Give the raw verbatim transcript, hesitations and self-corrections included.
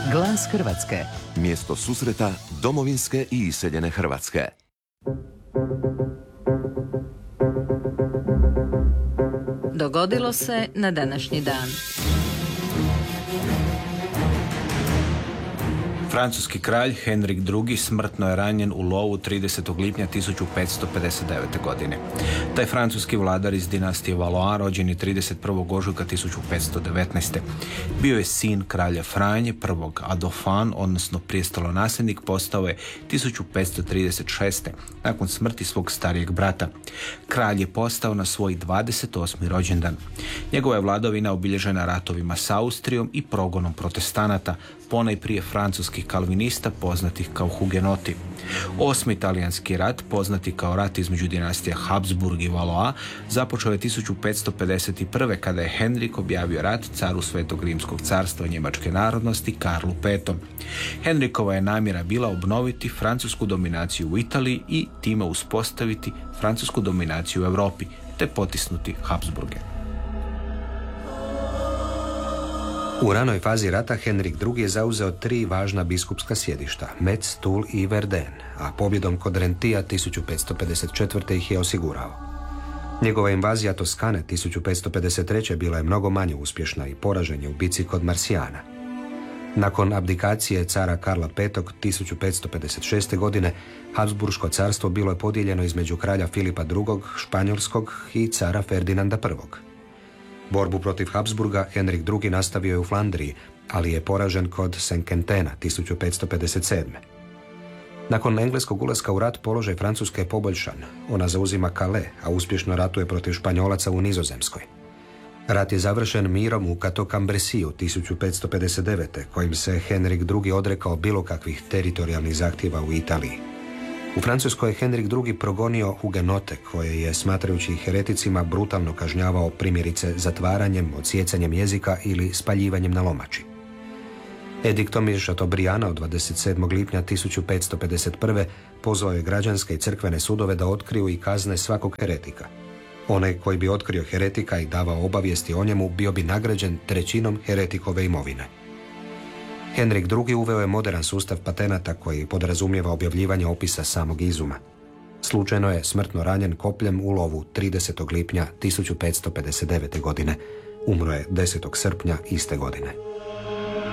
Glas Hrvatske. Mjesto susreta domovinske i iseljene Hrvatske. Dogodilo se na današnji dan. Francuski kralj Henrik drugi. smrtno je ranjen u lovu tridesetog lipnja tisuću petsto pedeset devete. godine. Taj francuski vladar iz dinastije Valois, rođen je trideset prvog ožujka tisuću petsto devetnaeste. Bio je sin kralja Franje prvog, a Dauphin, odnosno prijestolonasljednik, postao je tisuću petsto trideset šeste. nakon smrti svog starijeg brata. Kralj je postao na svoj dvadeset osmi rođendan. Njegova je vladavina obilježena ratovima s Austrijom i progonom protestanata, ponajprije francuskih kalvinista poznatih kao hugenoti. Osmi talijanski rat, poznati kao rat između dinastija Habsburg i Valois, započeo je tisuću petsto pedeset prve. kada je Henrik objavio rat caru Svetog Rimskog carstva njemačke narodnosti Karlu petom. Henrikova je namjera bila obnoviti francusku dominaciju u Italiji i time uspostaviti francusku dominaciju u Europi, te potisnuti Habsburge. U ranoj fazi rata Henrik drugi. je zauzeo tri važna biskupska sjedišta, Metz, Toul i Verdun, a pobjedom kod Rentija tisuću petsto pedeset četvrte. ih je osigurao. Njegova invazija Toskane tisuću petsto pedeset treće. bila je mnogo manje uspješna i poražen je u bici kod Marsijana. Nakon abdikacije cara Karla petog. tisuću petsto pedeset šeste. godine, Habsburško carstvo bilo je podijeljeno između kralja Filipa drugog. španjolskog i cara Ferdinanda prvog. Borbu protiv Habsburga Henrik drugi. nastavio je u Flandriji, ali je poražen kod Saint-Quentena tisuću petsto pedeset sedme. Nakon engleskog ulaska u rat položaj Francuske je poboljšan. Ona zauzima Calais, a uspješno ratuje protiv Španjolaca u Nizozemskoj. Rat je završen mirom u Cateau-Cambrésis tisuću petsto pedeset devete. kojim se Henrik drugi. odrekao bilo kakvih teritorijalnih zahtjeva u Italiji. U Francuskoj je Henrik drugi. progonio hugenote, koje je, smatrajući ih hereticima, brutalno kažnjavao, primjerice zatvaranjem, odsjecanjem jezika ili spaljivanjem na lomači. Ediktom iz Chateaubrianda od dvadeset sedmog lipnja tisuću petsto pedeset prve. pozvao je građanske i crkvene sudove da otkriju i kazne svakog heretika. Onaj koji bi otkrio heretika i davao obavijesti o njemu bio bi nagrađen trećinom heretikove imovine. Henrik drugi. uveo je modern sustav patenata koji podrazumijeva objavljivanje opisa samog izuma. Slučajno je smrtno ranjen kopljem u lovu tridesetog lipnja tisuću petsto pedeset devete. godine. Umro je desetog srpnja iste godine.